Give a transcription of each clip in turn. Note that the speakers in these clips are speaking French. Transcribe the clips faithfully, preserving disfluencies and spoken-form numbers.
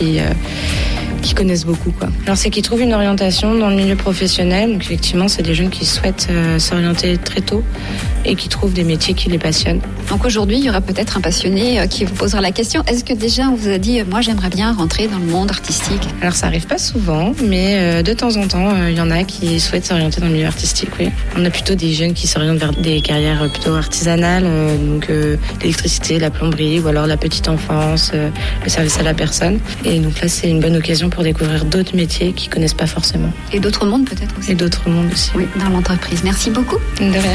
qui... Euh, qui connaissent beaucoup, quoi. Alors c'est qu'ils trouvent une orientation dans le milieu professionnel. Donc effectivement, c'est des jeunes qui souhaitent euh, s'orienter très tôt et qui trouvent des métiers qui les passionnent. Donc aujourd'hui, il y aura peut-être un passionné euh, qui vous posera la question. Est-ce que déjà on vous a dit, moi j'aimerais bien rentrer dans le monde artistique? Alors ça arrive pas souvent, mais euh, de temps en temps, il euh, y en a qui souhaitent s'orienter dans le milieu artistique, oui. On a plutôt des jeunes qui s'orientent vers des carrières plutôt artisanales, euh, donc euh, l'électricité, la plomberie, ou alors la petite enfance, euh, le service à la personne. Et donc là, c'est une bonne occasion pour découvrir d'autres métiers qu'ils connaissent pas forcément. Et d'autres mondes peut-être aussi. Et d'autres mondes aussi. Oui, dans l'entreprise. Merci beaucoup. De rien.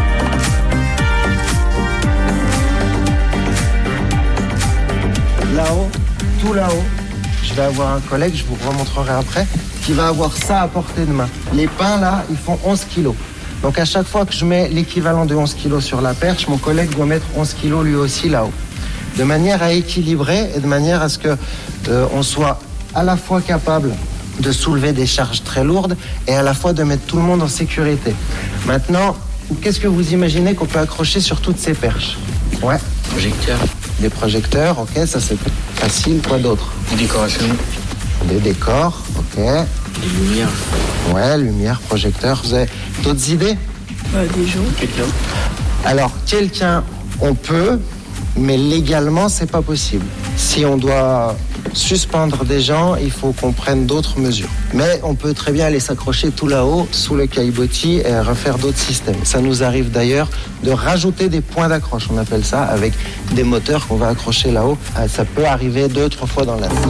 Là-haut, tout là-haut, je vais avoir un collègue, je vous remontrerai après, qui va avoir ça à portée de main. Les pains là, ils font onze kilos. Donc à chaque fois que je mets l'équivalent de onze kilos sur la perche, mon collègue doit mettre onze kilos lui aussi là-haut. De manière à équilibrer et de manière à ce que euh, on soit à la fois capable de soulever des charges très lourdes et à la fois de mettre tout le monde en sécurité. Maintenant, qu'est-ce que vous imaginez qu'on peut accrocher sur toutes ces perches? Ouais. Projecteurs. Des projecteurs, ok, ça c'est facile. Quoi d'autre? Des décorations. Des décors, ok. Des lumières. Ouais, lumière, projecteur. Vous avez d'autres idées? euh, Des gens. Quelqu'un. Alors, quelqu'un, on peut, mais légalement, c'est pas possible. Si on doit suspendre des gens, il faut qu'on prenne d'autres mesures. Mais on peut très bien aller s'accrocher tout là-haut, sous le caillebotis, et refaire d'autres systèmes. Ça nous arrive d'ailleurs de rajouter des points d'accroche, on appelle ça, avec des moteurs qu'on va accrocher là-haut. Ça peut arriver deux, trois fois dans l'année.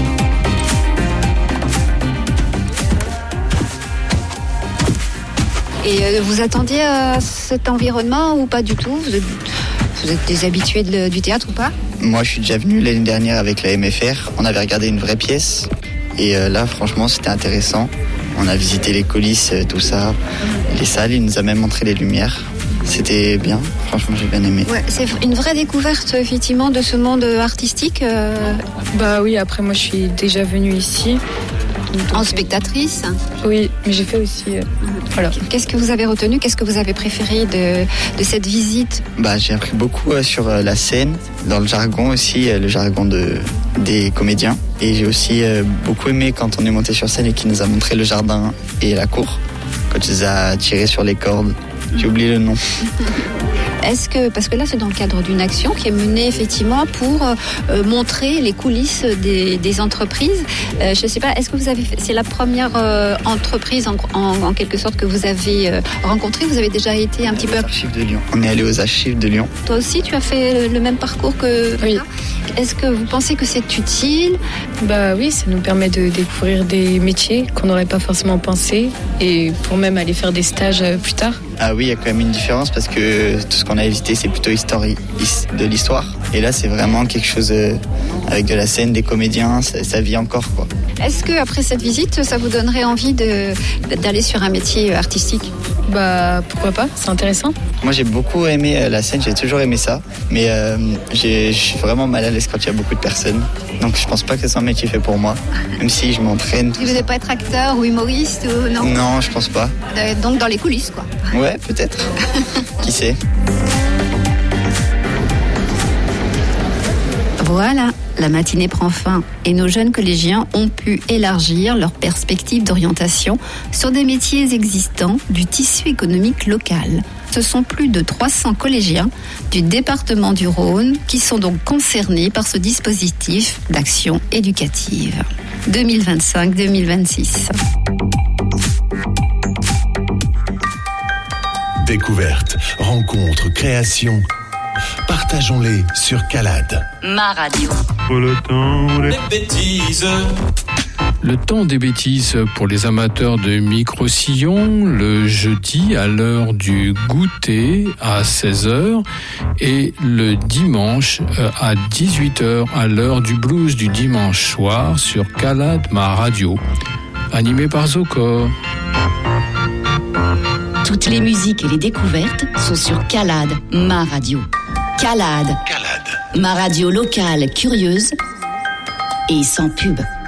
Et vous attendiez à cet environnement ou pas du tout? Vous êtes, vous êtes des habitués de, du théâtre ou pas? Moi, je suis déjà venu l'année dernière avec la M F R. On avait regardé une vraie pièce. Et euh, là, franchement, c'était intéressant. On a visité les coulisses, tout ça, les salles. Il nous a même montré les lumières. C'était bien. Franchement, j'ai bien aimé. Ouais, c'est une vraie découverte, effectivement, de ce monde artistique. Euh... Bah oui, après, moi, je suis déjà venue ici. Donc, en spectatrice? Oui, mais j'ai fait aussi... Euh, voilà. Qu'est-ce que vous avez retenu? Qu'est-ce que vous avez préféré de, de cette visite? Bah, j'ai appris beaucoup euh, sur euh, la scène, dans le jargon aussi, euh, le jargon de, des comédiens. Et j'ai aussi euh, beaucoup aimé quand on est monté sur scène et qu'il nous a montré le jardin et la cour. Quand il nous a tiré sur les cordes. J'ai oublié le nom. Est-ce que, parce que là c'est dans le cadre d'une action qui est menée effectivement pour euh, montrer les coulisses des, des entreprises. Euh, je ne sais pas, est-ce que vous avez, c'est la première euh, entreprise en, en, en quelque sorte que vous avez euh, rencontrée? Vous avez déjà été un petit peu... Aux archives de Lyon. On est allé aux archives de Lyon. Toi aussi tu as fait le, le même parcours que... Oui. Est-ce que vous pensez que c'est utile? Bah oui, ça nous permet de découvrir des métiers qu'on n'aurait pas forcément pensé et pour même aller faire des stages plus tard. Ah oui, il y a quand même une différence parce que tout ce qu'on a visité, c'est plutôt histoire, de l'histoire. Et là, c'est vraiment quelque chose avec de la scène, des comédiens, ça, ça vit encore, quoi. Est-ce que après cette visite, ça vous donnerait envie de, d'aller sur un métier artistique? Bah pourquoi pas, c'est intéressant. Moi, j'ai beaucoup aimé la scène, j'ai toujours aimé ça. Mais euh, je suis vraiment mal à l'aise quand il y a beaucoup de personnes. Donc je pense pas que c'est un métier fait pour moi, même si je m'entraîne. Vous voulez pas être acteur ou humoriste ou non? Non, je pense pas. Donc dans les coulisses, quoi. Ouais, peut-être. Qui sait? Voilà, la matinée prend fin et nos jeunes collégiens ont pu élargir leurs perspectives d'orientation sur des métiers existants du tissu économique local. Ce sont plus de trois cents collégiens du département du Rhône qui sont donc concernés par ce dispositif d'action éducative deux mille vingt-cinq deux mille vingt-six. Découverte, rencontre, création. Partageons-les sur Calade. Ma radio. Le temps des bêtises. Le temps des bêtises pour les amateurs de micro-sillons, le jeudi à l'heure du goûter à seize heures et le dimanche à dix-huit heures à l'heure du blues du dimanche soir sur Calade, ma radio. Animé par Zocor. Toutes les musiques et les découvertes sont sur Calade, ma radio. Calade. Calade. Ma radio locale curieuse et sans pub.